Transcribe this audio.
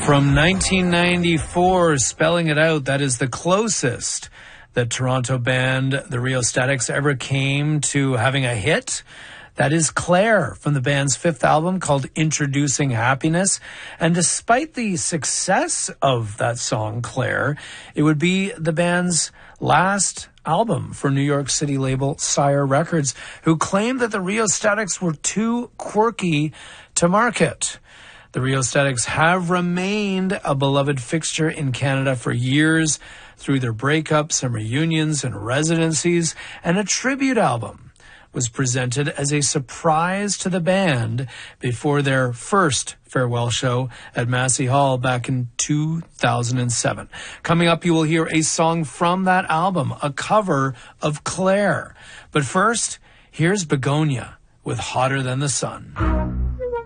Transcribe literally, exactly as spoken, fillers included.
From nineteen ninety-four, spelling it out, that is the closest that Toronto band the Rheostatics ever came to having a hit. That is Claire from the band's fifth album called Introducing Happiness. And despite the success of that song, Claire, it would be the band's last album for New York City label Sire Records, who claimed that the Rheostatics were too quirky to market. The Rheostatics have remained a beloved fixture in Canada for years through their breakups and reunions and residencies, and a tribute album was presented as a surprise to the band before their first farewell show at Massey Hall back in two thousand seven. Coming up, you will hear a song from that album, a cover of Claire. But first, here's Begonia with Hotter Than the Sun.